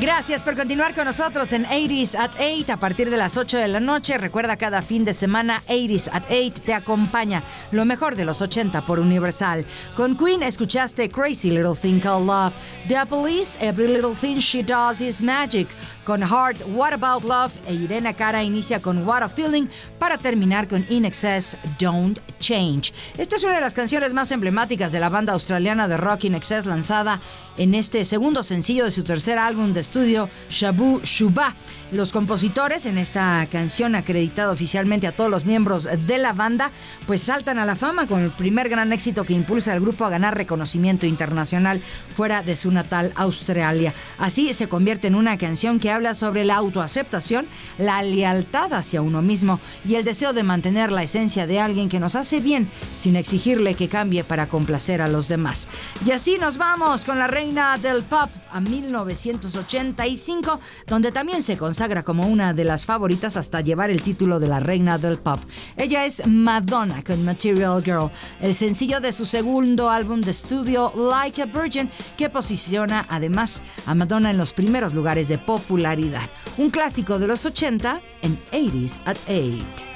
Gracias por continuar con nosotros en 80s at 8 a partir de las 8 de la noche. Recuerda, cada fin de semana 80s at 8 te acompaña lo mejor de los 80 por Universal. Con Queen escuchaste Crazy Little Thing Called Love. The Police, Every Little Thing She Does Is Magic. Con Heart, What About Love, e Irene Cara inicia con What a Feeling para terminar con In Excess, Don't Change. Esta es una de las canciones más emblemáticas de la banda australiana de rock In Excess, lanzada en este segundo sencillo de su tercer álbum de estudio, Shabu Shuba. Los compositores en esta canción, acreditado oficialmente a todos los miembros de la banda, pues saltan a la fama con el primer gran éxito que impulsa al grupo a ganar reconocimiento internacional fuera de su natal Australia. Así se convierte en una canción que habla sobre la autoaceptación, la lealtad hacia uno mismo y el deseo de mantener la esencia de alguien que nos hace bien sin exigirle que cambie para complacer a los demás. Y así nos vamos con la reina del pop a 1985, donde también se consagra como una de las favoritas hasta llevar el título de la reina del pop. Ella es Madonna con Material Girl, el sencillo de su segundo álbum de estudio Like a Virgin, que posiciona además a Madonna en los primeros lugares de popularidad. Un clásico de los 80 en 80s at 8.